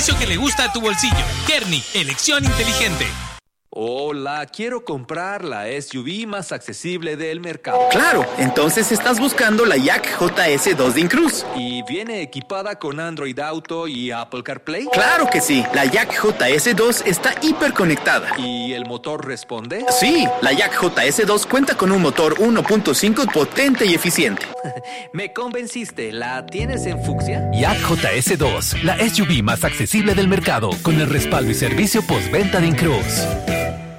Que le gusta a tu bolsillo. Kernig, elección inteligente. Hola, quiero comprar la SUV más accesible del mercado. Claro, entonces estás buscando la Yak JS2 de Incruz. ¿Y viene equipada con Android Auto y Apple CarPlay? Claro que sí, la Yak JS2 está hiperconectada. ¿Y el motor responde? Sí, la Yak JS2 cuenta con un motor 1.5 potente y eficiente. Me convenciste, ¿la tienes en fucsia? Yak JS2, la SUV más accesible del mercado, con el respaldo y servicio postventa de Incruz.